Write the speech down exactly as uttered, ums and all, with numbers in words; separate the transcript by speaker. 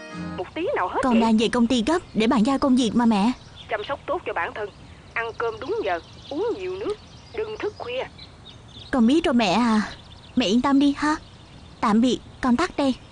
Speaker 1: một tí nào hết.
Speaker 2: Con
Speaker 1: vậy?
Speaker 2: đang về công ty gấp để bàn giao công việc mà mẹ.
Speaker 1: Chăm sóc tốt cho bản thân, ăn cơm đúng giờ, uống nhiều nước, đừng thức khuya.
Speaker 2: Con biết rồi mẹ à. Mẹ yên tâm đi ha. Tạm biệt, con tắt đây.